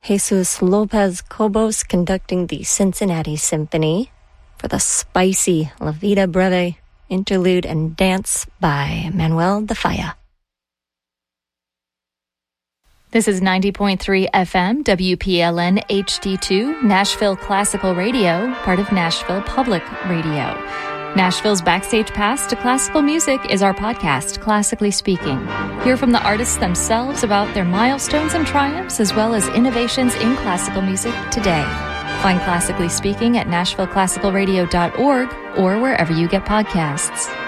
Jesus Lopez Cobos conducting the Cincinnati Symphony for the spicy La Vida Breve interlude and dance by Manuel de Falla. This is 90.3 FM, WPLN HD2, Nashville Classical Radio, part of Nashville Public Radio. Nashville's Backstage Pass to Classical Music is our podcast, Classically Speaking. Hear from the artists themselves about their milestones and triumphs, as well as innovations in classical music today. Find Classically Speaking at NashvilleClassicalRadio.org or wherever you get podcasts.